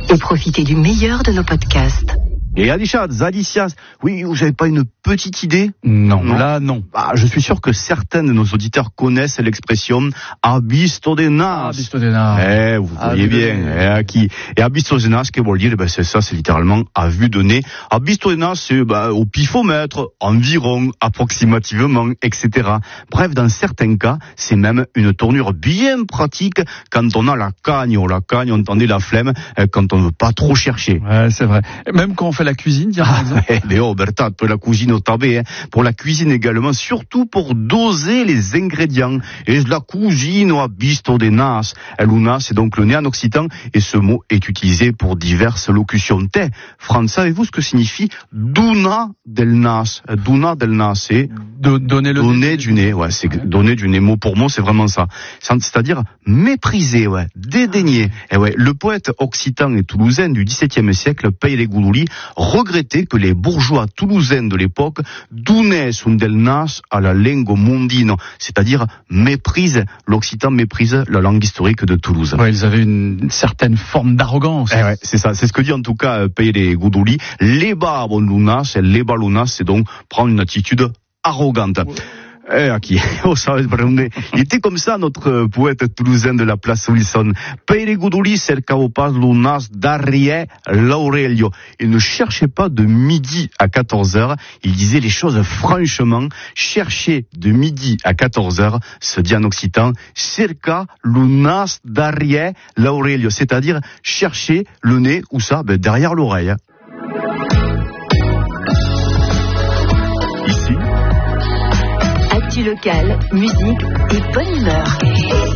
et profitez du meilleur de nos podcasts. Et Alicia, oui, vous n'avez pas une petite idée? Non, là, non. Je suis sûr que certains de nos auditeurs connaissent l'expression « abisto de nas ». Abisto de nas. Vous voyez bien. Et abisto de nas, que veut dire? C'est ça, c'est littéralement à vue de nez. Abisto de nas, c'est au pifomètre, environ, approximativement, etc. Bref, dans certains cas, c'est même une tournure bien pratique quand on a la cagne, on tendait la flemme, quand on ne veut pas trop chercher. Ouais, c'est vrai. Même quand on fait la cuisine, par exemple. Mais Bertha, pour la cuisine au tabé, pour la cuisine également, surtout pour doser les ingrédients. Et la cuisine au abisto de nas. Luna, c'est donc le nez en occitan, et ce mot est utilisé pour diverses locutions. France, savez-vous ce que signifie duna del nas? Duna del nas, c'est donner du nez, c'est donner du nez. Mot pour mot, c'est vraiment ça. C'est-à-dire mépriser, dédaigner. Et le poète occitan et toulousain du XVIIe siècle, Pere Goudouli, regrettait que les bourgeois toulousains de l'époque donnaient un del nas à la lingua mondino, c'est-à-dire l'occitan méprise la langue historique de Toulouse. Ouais, ils avaient une certaine forme d'arrogance. C'est ça, c'est ce que dit en tout cas Pere Goudouli. Leba bon lunas, leba lunas, c'est donc prendre une attitude arrogante. Il était comme ça, notre poète toulousain de la place Wilson. Pere Goudouli cercava pas lunas darrière l'Aurelio. Il ne cherchait pas de midi à 14h. Il disait les choses franchement. Chercher de midi à 14h, se dit en occitan, cerca lunas darrière l'Aurelio. C'est-à-dire chercher le nez, où ça? Derrière l'oreille. Actu local, musique et bonne humeur.